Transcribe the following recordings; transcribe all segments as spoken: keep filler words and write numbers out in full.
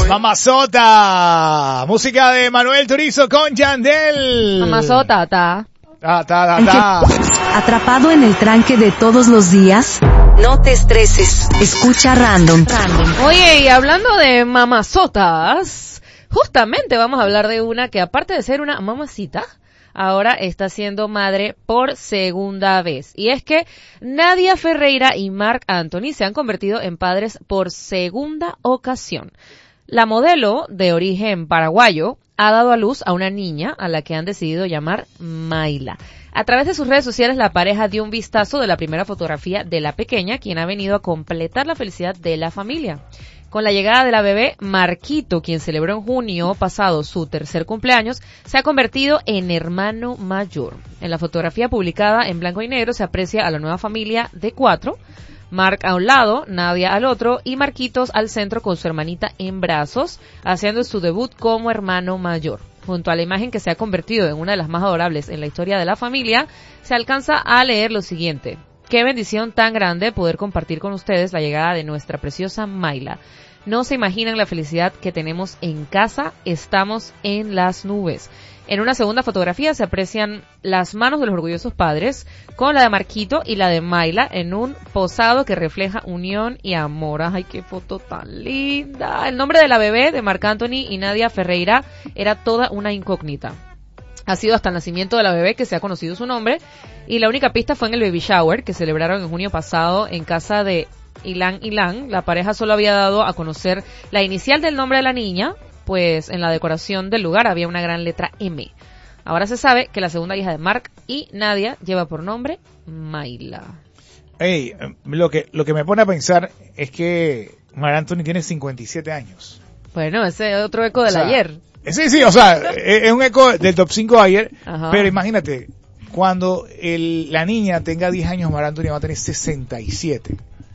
Mamazota, música de Manuel Turizo con Yandel. Mamazota, ta. Ta, ta, ta, ta. ¿Atrapado en el tranque de todos los días? No te estreses, escucha Random. Random. Oye, y hablando de mamazotas, justamente vamos a hablar de una que aparte de ser una mamacita, ahora está siendo madre por segunda vez. Y es que Nadia Ferreira y Marc Anthony se han convertido en padres por segunda ocasión. La modelo, de origen paraguayo, ha dado a luz a una niña a la que han decidido llamar Mayla. A través de sus redes sociales, la pareja dio un vistazo de la primera fotografía de la pequeña, quien ha venido a completar la felicidad de la familia. Con la llegada de la bebé, Marquito, quien celebró en junio pasado su tercer cumpleaños, se ha convertido en hermano mayor. En la fotografía publicada en blanco y negro se aprecia a la nueva familia de cuatro, Marc a un lado, Nadia al otro y Marquitos al centro con su hermanita en brazos, haciendo su debut como hermano mayor. Junto a la imagen que se ha convertido en una de las más adorables en la historia de la familia, se alcanza a leer lo siguiente. Qué bendición tan grande poder compartir con ustedes la llegada de nuestra preciosa Mayla. No se imaginan la felicidad que tenemos en casa, estamos en las nubes. En una segunda fotografía se aprecian las manos de los orgullosos padres con la de Marquito y la de Mayla en un posado que refleja unión y amor. ¡Ay, qué foto tan linda! El nombre de la bebé de Marc Anthony y Nadia Ferreira era toda una incógnita. Ha sido hasta el nacimiento de la bebé que se ha conocido su nombre y la única pista fue en el baby shower que celebraron en junio pasado en casa de Ilan Ilan. La pareja solo había dado a conocer la inicial del nombre de la niña, pues en la decoración del lugar había una gran letra M. Ahora se sabe que la segunda hija de Marc y Nadia lleva por nombre Mayla. Hey, lo que lo que me pone a pensar es que Marc Anthony tiene cincuenta y siete años. Bueno, ese es otro eco del o sea, ayer. Sí, sí, o sea, es un eco del top cinco de ayer. Ajá. Pero imagínate, cuando el, la niña tenga diez años, Marc Anthony va a tener sesenta y siete.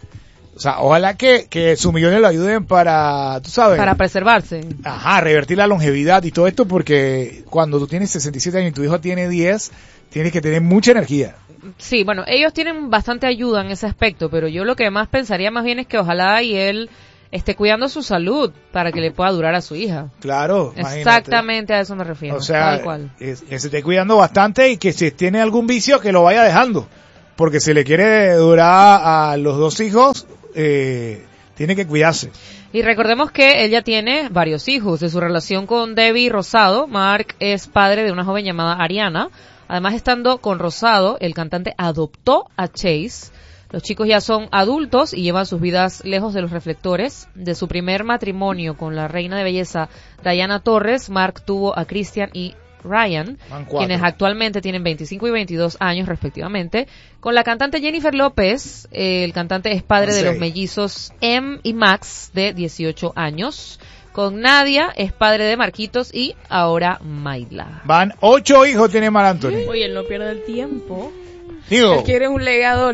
O sea, ojalá que, que sus millones lo ayuden para, tú sabes. Para preservarse. Ajá, revertir la longevidad y todo esto, porque cuando tú tienes sesenta y siete años y tu hijo tiene diez, tienes que tener mucha energía. Sí, bueno, ellos tienen bastante ayuda en ese aspecto, pero yo lo que más pensaría más bien es que ojalá y él esté cuidando su salud para que le pueda durar a su hija. Claro, imagínate. Exactamente a eso me refiero. O sea, tal cual. Es, que se esté cuidando bastante y que si tiene algún vicio que lo vaya dejando, porque si le quiere durar a los dos hijos, eh, tiene que cuidarse. Y recordemos que él ya tiene varios hijos. De su relación con Debbie Rosado, Marc es padre de una joven llamada Ariana. Además, estando con Rosado, el cantante adoptó a Chase. Los chicos ya son adultos y llevan sus vidas lejos de los reflectores. De su primer matrimonio con la reina de belleza Diana Torres, Marc tuvo a Christian y Ryan, quienes actualmente tienen veinticinco y veintidós años respectivamente. Con la cantante Jennifer López, eh, el cantante es padre sí. de los mellizos Em y Max, de dieciocho años. Con Nadia es padre de Marquitos y ahora Mayla. Van ocho hijos tiene Marc Anthony. Oye, él no pierde el tiempo. Digo, él quiere un legado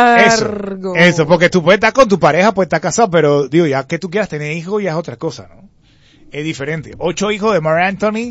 largo. Eso, eso, porque tú puedes estar con tu pareja, puedes estar casado, pero digo, ya que tú quieras tener hijos ya es otra cosa, ¿no? Es diferente. Ocho hijos de Marc Anthony.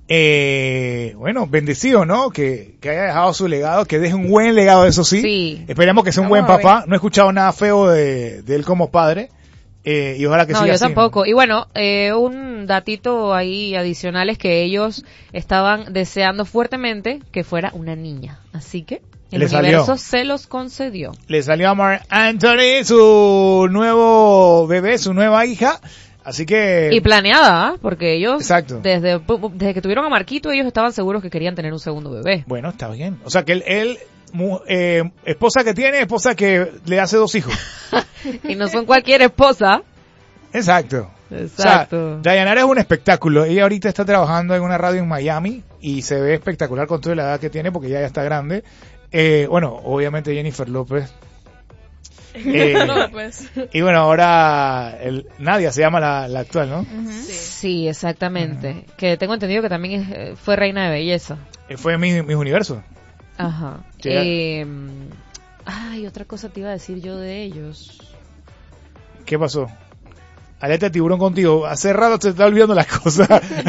Eh, bueno, bendecido, ¿no? Que, que haya dejado su legado, que deje un buen legado, eso sí. Sí. Esperemos que sea un Vamos buen papá. No he escuchado nada feo de, de él como padre. Eh, y ojalá que no, siga yo así, tampoco. ¿no? Y bueno, eh, un datito ahí adicional es que ellos estaban deseando fuertemente que fuera una niña. Así que el Le universo salió. se los concedió. Le salió a Marc Anthony su nuevo bebé, su nueva hija. Así que... Y planeada, ¿eh? Porque ellos, Exacto. desde desde que tuvieron a Marquito, ellos estaban seguros que querían tener un segundo bebé. Bueno, está bien. O sea que él, él mu, eh, esposa que tiene, esposa que le hace dos hijos. Y no son cualquier esposa. Exacto. Exacto. O sea, Dayanara es un espectáculo. Ella ahorita está trabajando en una radio en Miami y se ve espectacular con toda la edad que tiene porque ella ya está grande. Eh, bueno, obviamente Jennifer López. Eh, no, pues. Y bueno, ahora el, Nadia se llama la, la actual, ¿no? Uh-huh. Sí, sí exactamente. Uh-huh. Que tengo entendido que también es, fue reina de belleza. Eh, fue Miss, Miss Universo. Ajá. Sí. Eh, ay, otra cosa te iba a decir yo de ellos. ¿Qué pasó? Alerta de tiburón contigo. Hace rato se está olvidando las cosas.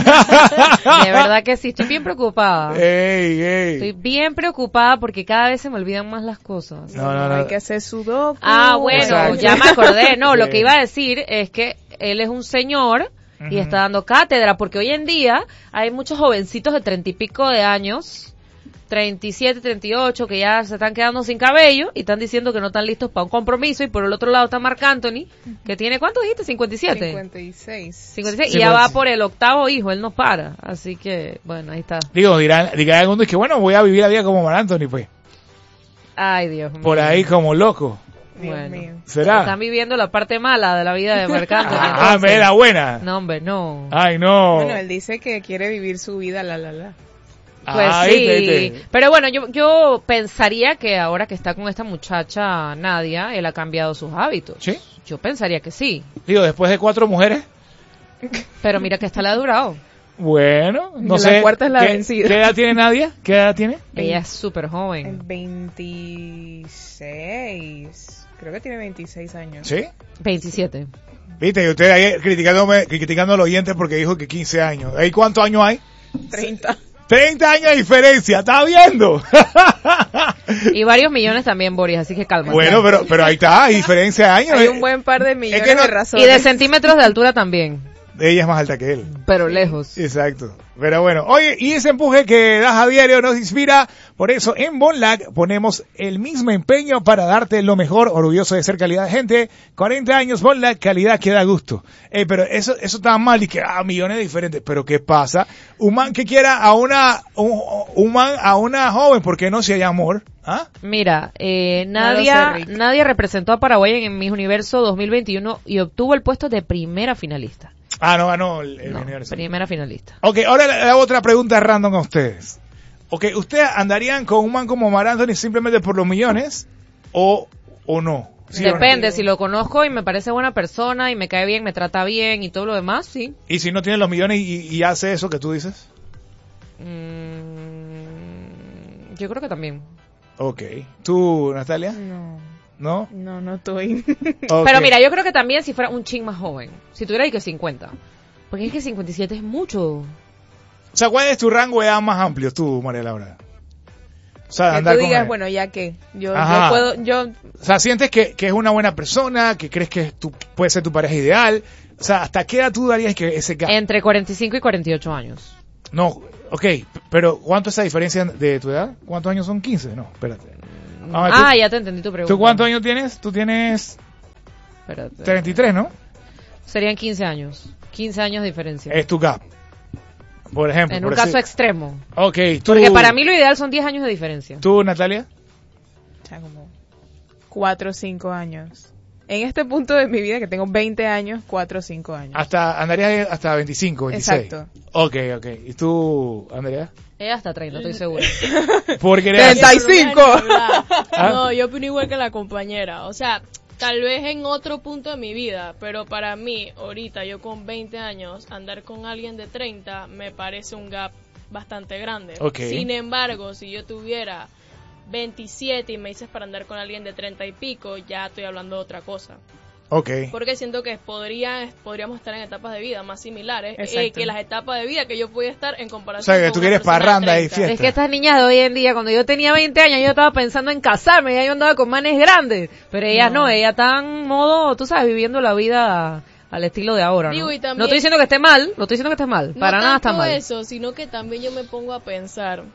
De verdad que sí, estoy bien preocupada. Ey, ey. Estoy bien preocupada porque cada vez se me olvidan más las cosas. No, no, no. Hay que hacer sudoku. Ah, bueno, Exacto. ya me acordé. No, Sí. lo que iba a decir es que él es un señor Ujú. y está dando cátedra, porque hoy en día hay muchos jovencitos de treinta y pico de años, treinta y siete, treinta y ocho, que ya se están quedando sin cabello y están diciendo que no están listos para un compromiso, y por el otro lado está Marc Anthony, que tiene, ¿cuánto dijiste? cincuenta y siete. cincuenta y seis. cincuenta y seis, Sí, y ya pues, va sí. por el octavo hijo, él no para, así que, bueno, ahí está. Digo, dirán, dirán algunos que bueno, voy a vivir la vida como Marc Anthony, pues. Ay, Dios mío. Por ahí como loco. Dios Bueno. mío. ¿Será? Están viviendo la parte mala de la vida de Marc Anthony. Ah, entonces. me la buena. No, hombre, no. Ay, no. Bueno, él dice que quiere vivir su vida, la, la, la. Pues Ah, sí, viste, viste. pero bueno, yo, yo pensaría que ahora que está con esta muchacha Nadia, él ha cambiado sus hábitos. ¿Sí? Yo pensaría que sí, Digo, después de cuatro mujeres, pero mira que esta le ha durado. bueno, no La sé. cuarta es la ¿qué, vencida. ¿Qué edad tiene Nadia? ¿Qué edad tiene? Ella es súper joven. En veintiséis. Creo que tiene veintiséis años. ¿Sí? veintisiete. Viste, y usted ahí criticándome, criticando al oyente porque dijo que quince años. ¿Ahí cuántos años hay? treinta. treinta años de diferencia, ¿está viendo? Y varios millones también, Boris, así que calma. Bueno, pero, pero ahí está, hay diferencia de años. Hay Eh, un buen par de millones que no- de razones. Y de centímetros de altura también, Ella es más alta que él. pero lejos. Exacto. Pero bueno, oye, y ese empuje que das a diario nos inspira. Por eso en Bonlac ponemos el mismo empeño para darte lo mejor, orgulloso de ser calidad de gente. cuarenta años, Bonlac, calidad que da gusto. Eh, pero eso eso está mal y que, ah, millones de diferentes. Pero ¿qué pasa? Un man que quiera a una, un, un man a una joven, ¿por qué no si hay amor? ¿Ah? Mira, eh, No lo sé, Nadia, Rick. Nadia representó a Paraguay en Miss Universo dos mil veintiuno y obtuvo el puesto de primera finalista. Ah, no ganó el, el No, universo. primera finalista. Ok, ahora le hago otra pregunta random a ustedes. Ok, ¿ustedes andarían con un man como Marc Anthony simplemente por los millones o, o no? ¿Sí o no? Depende, si lo conozco y me parece buena persona y me cae bien, me trata bien y todo lo demás, sí. Y si no tiene los millones y, y hace eso que tú dices. Mm, yo creo que también. Ok. ¿Tú, Natalia? No, ¿No? no, no estoy. Ok. Pero mira, yo creo que también si fuera un ching más joven. Si tuviera ahí que cincuenta. Porque es que cincuenta y siete es mucho. O sea, ¿cuál es tu rango de edad más amplio tú, María Laura? O sea, Que andar tú con digas, él. bueno, ya que yo, Ajá. yo puedo, yo, O sea, ¿sientes que, que es una buena persona? ¿Que crees que tú puede ser tu pareja ideal? O sea, ¿hasta qué edad tú darías que ese gap? Entre cuarenta y cinco y cuarenta y ocho años. No, ok, pero ¿cuánto es esa diferencia de tu edad? ¿Cuántos años son? quince, no, espérate. Ah, tú- Ah, ya te entendí tu pregunta. ¿Tú cuántos años tienes? Tú tienes Espérate. treinta y tres, ¿no? Serían quince años. quince años de diferencia. Es tu gap. Por ejemplo. en por un caso decir- extremo. Ok, tú. Porque para mí lo ideal son diez años de diferencia. ¿Tú, Natalia? o sea, como cuatro o cinco años. En este punto de mi vida, que tengo veinte años, cuatro o cinco años. Hasta, andarías hasta veinticinco, veintiséis. Exacto. Ok, ok. ¿Y tú, Andrea? Ella hasta treinta, estoy segura. Porque Treinta y cinco. ¿Ah? No, yo opino igual que la compañera. O sea, tal vez en otro punto de mi vida, pero para mí, ahorita, yo con veinte años, andar con alguien de treinta me parece un gap bastante grande. Ok. Sin embargo, si yo tuviera veintisiete y me dices para andar con alguien de treinta y pico, ya estoy hablando de otra cosa. Ok. Porque siento que podría, podríamos estar en etapas de vida más similares eh, Exacto. que las etapas de vida que yo pude estar en O comparación sea, que con tú una quieres persona de parranda y treinta. fiesta. Es que estas niñas de hoy en día, cuando yo tenía veinte años, yo estaba pensando en casarme, ya yo andaba con manes grandes. Pero ellas no, No. ellas están modo, tú sabes, viviendo la vida al estilo de ahora, ¿no? Digo, y también- No estoy diciendo que esté mal, no estoy diciendo que esté mal, No para nada está tanto mal. eso, sino que también yo me pongo a pensar,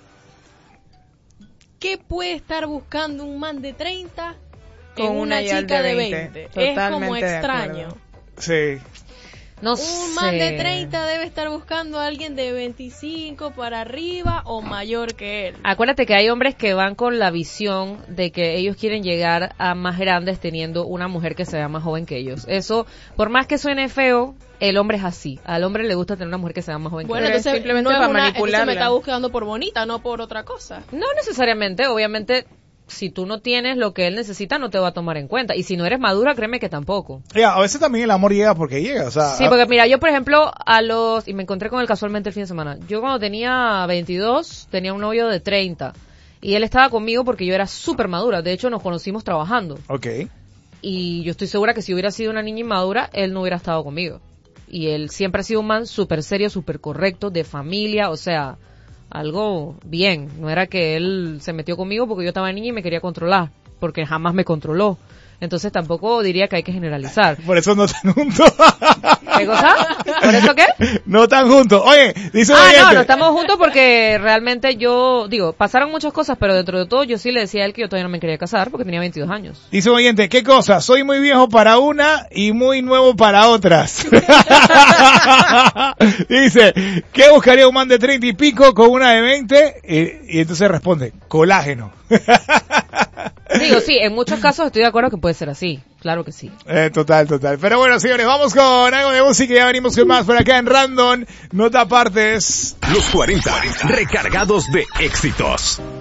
¿qué puede estar buscando un man de treinta en Con una una ya chica de de veinte? veinte? Es como Totalmente de extraño. acuerdo. Sí. No Un man sé. de treinta debe estar buscando a alguien de veinticinco para arriba o mayor que él. Acuérdate que hay hombres que van con la visión de que ellos quieren llegar a más grandes teniendo una mujer que sea más joven que ellos. Eso, por más que suene feo, el hombre es así. Al hombre le gusta tener una mujer que sea más joven Bueno, Pero es entonces, simplemente no es para una- entonces manipularla. me está buscando por bonita, no por otra cosa. que él. No necesariamente, obviamente, si tú no tienes lo que él necesita, no te va a tomar en cuenta. Y si no eres madura, créeme que tampoco. Ya, a veces también el amor llega porque llega, o sea. Sí, porque mira, yo por ejemplo, a los, y me encontré con él casualmente el fin de semana, yo cuando tenía veintidós, tenía un novio de treinta, y él estaba conmigo porque yo era súper madura, de hecho nos conocimos trabajando, Ok. y yo estoy segura que si hubiera sido una niña inmadura, él no hubiera estado conmigo. Y él siempre ha sido un man súper serio, súper correcto, de familia, o sea, algo bien, no era que él se metió conmigo porque yo estaba niña y me quería controlar, porque jamás me controló. Entonces tampoco diría que hay que generalizar. Por eso no te junto. ¿Qué cosa? ¿Por eso qué? No están juntos. Oye, dice un Ah, oyente. no, no estamos juntos porque realmente yo, digo, pasaron muchas cosas, pero dentro de todo yo sí le decía a él que yo todavía no me quería casar porque tenía veintidós años. Dice un oyente, ¿qué cosa? Soy muy viejo para una y muy nuevo para otras. Dice, ¿qué buscaría un man de treinta y pico con una de veinte? Y, y entonces responde, colágeno. Digo, sí, en muchos casos estoy de acuerdo que puede ser así. Claro que sí. Eh, total, total. Pero bueno, señores, vamos con algo de música y ya venimos con más por acá en Random. Nota partes. Los cuarenta, recargados de éxitos.